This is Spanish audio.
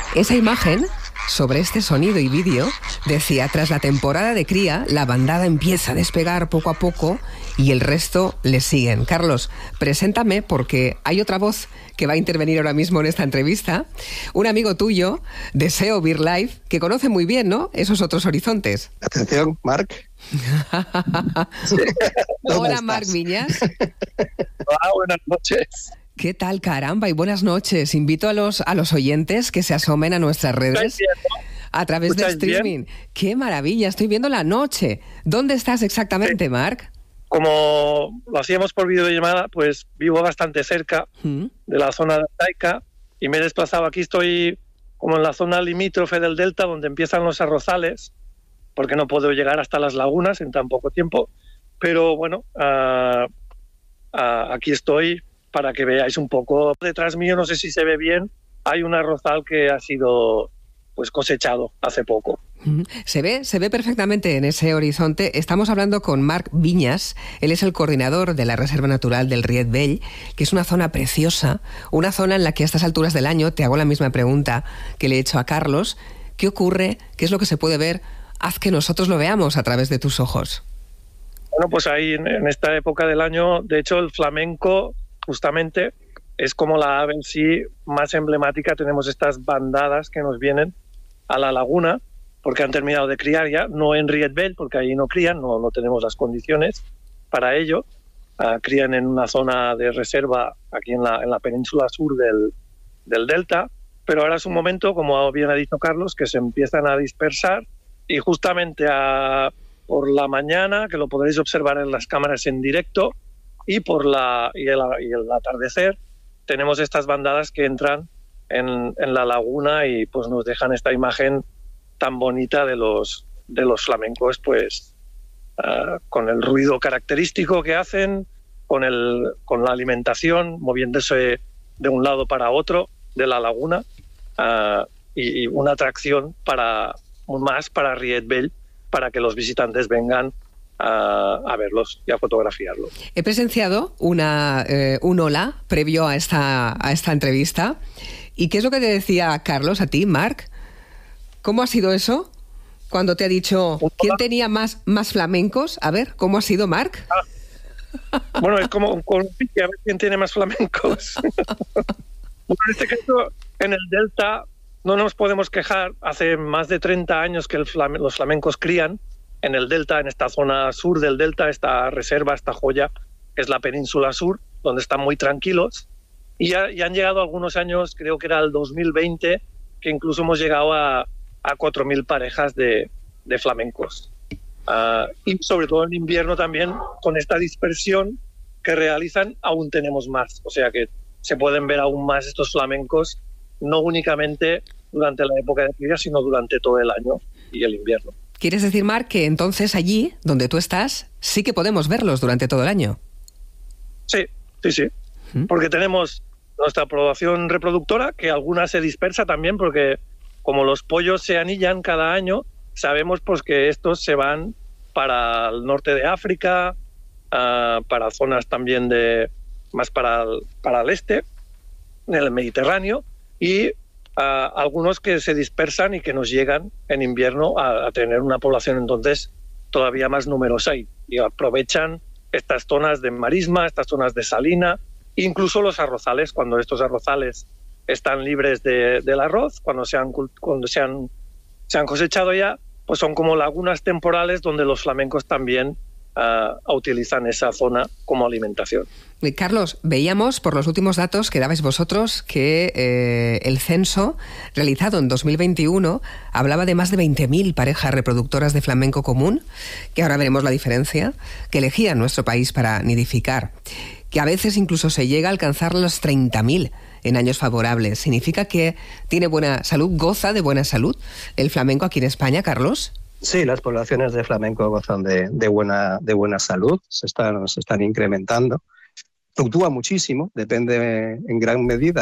Esa imagen, sobre este sonido y vídeo, decía: tras la temporada de cría, la bandada empieza a despegar poco a poco y el resto le siguen. Carlos, preséntame, porque hay otra voz que va a intervenir ahora mismo en esta entrevista, un amigo tuyo, Deseo Beer Life, que conoce muy bien, ¿no?, esos otros horizontes. Atención, Marc. Sí. Hola, Marc Viñas. Hola, buenas noches. ¿Qué tal? Caramba, y buenas noches. Invito a los oyentes que se asomen a nuestras redes a través de streaming. Bien? ¡Qué maravilla! Estoy viendo la noche. ¿Dónde estás exactamente, Marc? Como lo hacíamos por videollamada, pues vivo bastante cerca de la zona de Taica y me he desplazado aquí. Estoy como en la zona limítrofe del delta, donde empiezan los arrozales, porque no puedo llegar hasta las lagunas en tan poco tiempo. Pero bueno, aquí estoy para que veáis un poco. Detrás mío, no sé si se ve bien, hay un arrozal que ha sido pues cosechado hace poco. Se ve perfectamente en ese horizonte. Estamos hablando con Marc Viñas. Él es el coordinador de la Reserva Natural del Riet Vell, que es una zona preciosa, una zona en la que a estas alturas del año, te hago la misma pregunta que le he hecho a Carlos: ¿qué ocurre? ¿Qué es lo que se puede ver? Haz que nosotros lo veamos a través de tus ojos. Bueno, pues ahí en esta época del año, de hecho, el flamenco justamente es como la ave en sí más emblemática. Tenemos estas bandadas que nos vienen a la laguna porque han terminado de criar ya, no en Riet Vell, porque ahí no crían, no tenemos las condiciones para ello. Crían en una zona de reserva aquí en la península sur del delta, pero ahora es un momento, como bien ha dicho Carlos, que se empiezan a dispersar y justamente por la mañana, que lo podréis observar en las cámaras en directo, y el atardecer, tenemos estas bandadas que entran en la laguna y pues nos dejan esta imagen tan bonita de los flamencos, pues con el ruido característico que hacen, con la alimentación, moviéndose de un lado para otro de la laguna, y una atracción para Riet Vell, para que los visitantes vengan a verlos y a fotografiarlos. He presenciado un hola previo a esta entrevista. ¿Y qué es lo que te decía Carlos a ti, Marc? ¿Cómo ha sido eso? Cuando te ha dicho quién tenía más flamencos. A ver, ¿cómo ha sido, Marc? Bueno, es como a ver quién tiene más flamencos. En este caso, en el delta no nos podemos quejar. Hace más de 30 años que los flamencos crían en el delta, en esta zona sur del delta, esta reserva, esta joya, que es la península sur, donde están muy tranquilos. Y han llegado algunos años, creo que era el 2020, que incluso hemos llegado a 4.000 parejas de flamencos. Y sobre todo en invierno también, con esta dispersión que realizan, aún tenemos más. O sea que se pueden ver aún más estos flamencos, no únicamente durante la época de cría, sino durante todo el año y el invierno. ¿Quieres decir, Marc, que entonces allí, donde tú estás, sí que podemos verlos durante todo el año? Sí. Porque tenemos nuestra población reproductora, que alguna se dispersa también, porque como los pollos se anillan cada año, sabemos pues que estos se van para el norte de África, para zonas también más para el este, en el Mediterráneo, y algunos que se dispersan y que nos llegan en invierno a tener una población entonces todavía más numerosa y aprovechan estas zonas de marisma, estas zonas de salina, incluso los arrozales, cuando estos arrozales están libres del arroz, cuando se han cosechado ya, pues son como lagunas temporales donde los flamencos también utilizan esa zona como alimentación. Carlos, veíamos por los últimos datos que dabais vosotros que el censo realizado en 2021 hablaba de más de 20.000 parejas reproductoras de flamenco común, que ahora veremos la diferencia, que elegían nuestro país para nidificar, que a veces incluso se llega a alcanzar los 30.000 en años favorables. ¿Significa que tiene buena salud, goza de buena salud el flamenco aquí en España, Carlos? Sí, las poblaciones de flamenco gozan de buena salud, se están incrementando. Fluctúa muchísimo, depende en gran medida